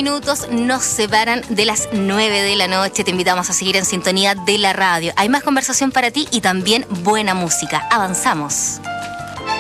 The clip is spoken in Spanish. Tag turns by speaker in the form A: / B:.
A: minutos nos separan de las 9 de la noche. Te invitamos a seguir en sintonía de la radio. Hay más conversación para ti y también buena música. Avanzamos.